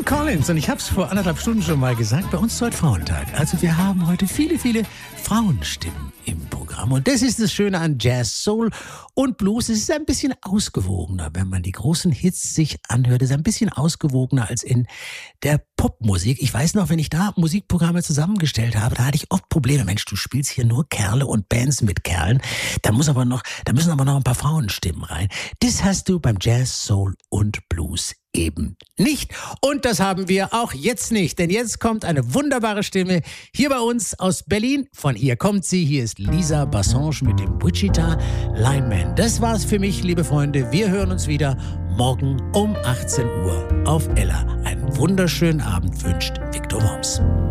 Phil Collins, und ich habe es vor 1,5 Stunden schon mal gesagt, bei uns ist heute Frauentag. Also wir haben heute viele, viele Frauenstimmen im Programm. Und das ist das Schöne an Jazz, Soul und Blues. Es ist ein bisschen ausgewogener, wenn man die großen Hits sich anhört. Es ist ein bisschen ausgewogener als in der Popmusik. Ich weiß noch, wenn ich da Musikprogramme zusammengestellt habe, da hatte ich oft Probleme. Mensch, du spielst hier nur Kerle und Bands mit Kerlen. Da müssen aber noch ein paar Frauenstimmen rein. Das hast du beim Jazz, Soul und Blues eben nicht. Und das haben wir auch jetzt nicht, denn jetzt kommt eine wunderbare Stimme hier bei uns aus Berlin. Von hier kommt sie. Hier ist Lisa Bassange mit dem Wichita Lineman. Das war's für mich, liebe Freunde. Wir hören uns wieder morgen um 18 Uhr auf Ella. Einen wunderschönen Abend wünscht Viktor Worms.